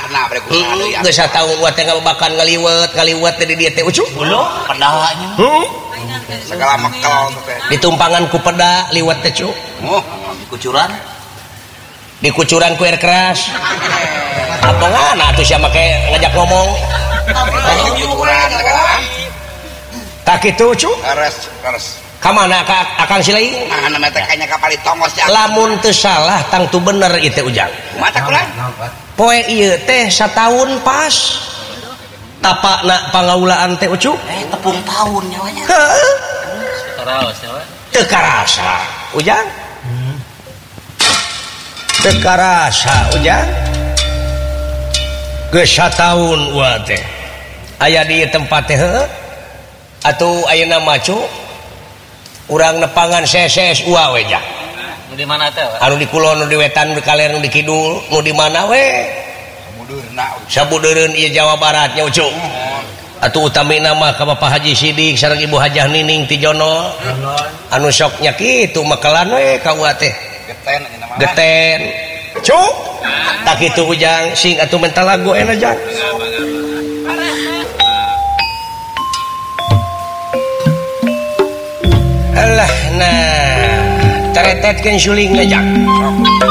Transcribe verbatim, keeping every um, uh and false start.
pedahna bari kusaha deui. Geus sataun wa teh ngabakan ngaliwet ngaliwet teh di dieu teh ucu. Ulo pedahnya. Heeh. Segala mekel teh. Ditumpangan ku peda liwet teh cu. Oh, Kucuran. Dikucuran ku air keras. Apongan atuh sia make ngajak ngomong. kucuran segala. Tak kitu cu. Keres, keres. Ka mana ka Akang Sileing? Mana mah teh kanya kapali tongos ya. Lamun teu salah tang tu bener ieu teh ujang. Mata kurang. Poe ieu teh sataun pas. Tapakna pangaulaan teh ucu. Eh tepung tahun nyawanya. Heuh. Karaos ya. Teu karasa ujang. Teu karasa ujang. Geus sataun wa teh. Aya di tempat teh heuh. Atuh ayeuna mah cu. Urang nepangan seses ua we jah. Nu di mana teh? Anu di kulon, nu di wetan, nu di kaler, nu di kidul, nu di mana we? Mudurna. Sabudeureun ieu Jawa Baratnya ucu. Atuh utamina mah ka Bapak Haji Sidik sareng Ibu Hajah Nining ti Jono. Anu sok nya kitu makelan we ka ua teh. Geten nya mah. Geten. Cuk. Tak kitu ujang sing atuh mental lagu enak jah. Alah nah teretetkeun suling na jak.